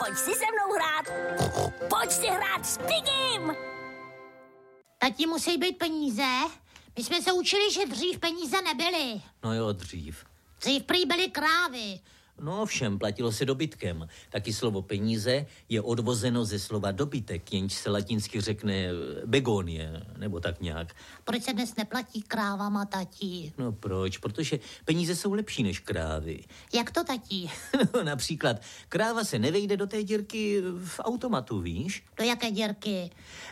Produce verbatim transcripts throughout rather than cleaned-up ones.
pojď si se mnou hrát. Pojď si hrát s Pigim. Tati, musí být peníze. My jsme se učili, že dřív peníze nebyly. No jo, dřív. Dřív prý byly krávy. No ovšem, platilo se dobytkem. Taky slovo peníze je odvozeno ze slova dobytek, jenž se latinsky řekne begonie, nebo tak nějak. Proč se dnes neplatí krávama, tati? No proč? Protože peníze jsou lepší než krávy. Jak to, tati? No například, kráva se nevejde do té dírky v automatu, víš? Do jaké dírky?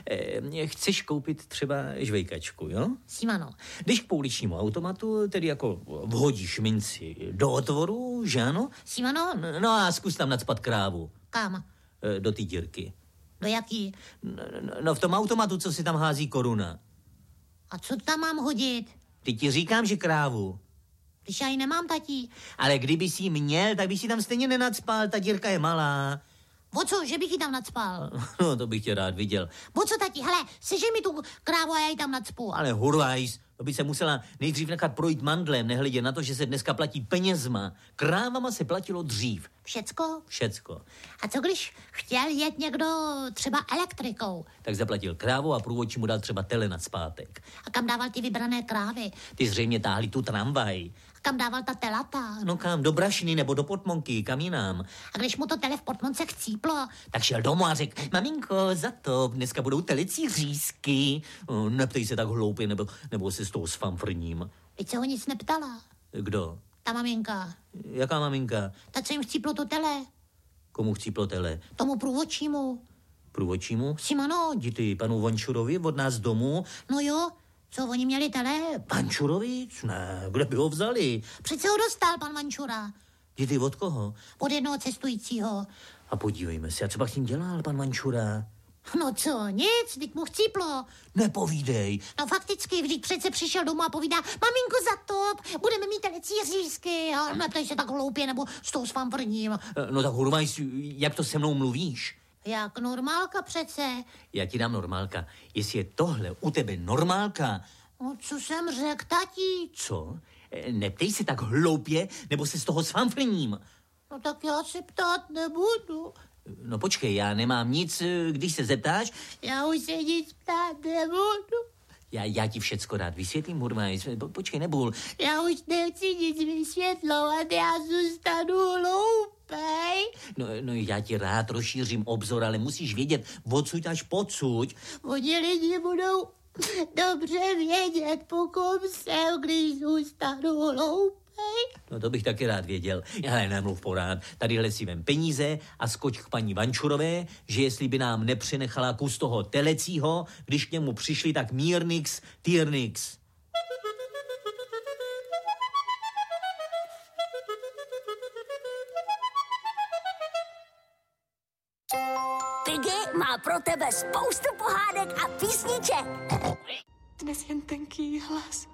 E, chceš koupit třeba žvejkačku, jo? Simano. Jdeš k pouličnímu automatu, tedy jako vhodíš minci do otvoru, že ano? Simano? No a zkus tam nacpat krávu. Kam? E, do té dírky. Do jaký? No, no v tom automatu, co si tam hází koruna. A co tam mám hodit? Ty ti říkám, že krávu. Když já ji nemám, tati. Ale kdyby si ji měl, tak by si tam stejně nenacpal, ta dírka je malá. O co, že bych ji tam nacpal? No, to bych tě rád viděl. O co, tati? Hele, sežej mi tu krávu a já ji tam nacpu. Ale hurvajs, to by se musela nejdřív nechat projít mandlem, nehledě na to, že se dneska platí penězma. Krávama se platilo dřív. Všecko? Všecko. A co když chtěl jet někdo třeba elektrikou? Tak zaplatil krávu a průvodčí mu dal třeba tele nacpátek. A kam dával ty vybrané krávy? Ty zřejmě táhli tu tramvaj. A kam dával ta telata? No kam, do Brašny nebo do Potmonky, kam jinam. A když mu to tele v Potmonce chcíplo? Tak šel domů a řekl, maminko, za to, dneska budou telecí řízky. O, neptej se tak hloupě, nebo, nebo se s tou sfamfrním. Teď se ho nic neptala. Kdo? Ta maminka. Jaká maminka? Ta, co jim chcíplo to tele. Komu chcíplo tele? Tomu průvodčímu. Průvodčímu? Simano. Díky panu Vančurovi od nás domů. No jo, co oni měli tele? Vančurovi? Ne, kde by ho vzali? Přece ho dostal pan Vančura. Díky od koho? Od jednoho cestujícího. A podívejme se, a co pak s tím dělal pan Vančura? No co, nic, teď mu chcíplo. Nepovídej. No fakticky, vždyť přece přišel domů a povídá, maminko, zatop, budeme mít telecí řízky. A neptej se tak hloupě, nebo s tou svamprním. No tak hurmajs, jak to se mnou mluvíš? Jak normálka přece. Já ti dám normálka. Jestli je tohle u tebe normálka... No co jsem řekl, tati? Co? Neptej se tak hloupě, nebo se z toho svamfrním. No tak já se ptát nebudu. No počkej, já nemám nic, když se zeptáš. Já už se nic ptát nebudu. Já, já ti všecko rád vysvětlím, hurmajs. Po, počkej, nebůl. Já už nechci nic vysvětlovat, já zůstanu hloupej. No, no já ti rád rozšířím obzor, ale musíš vědět odsud až podsud. Oni lidi budou dobře vědět, po kom jsem, když zůstanu hloupej. No to bych taky rád věděl. Ale nemluv porád. Tadyhle si vem peníze a skoč k paní Vančurové, že jestli by nám nepřenechala kus toho telecího, když k němu přišli, tak mírnix, týrnix. Piggy má pro tebe spoustu pohádek a písniček. Dnes jen tenký hlas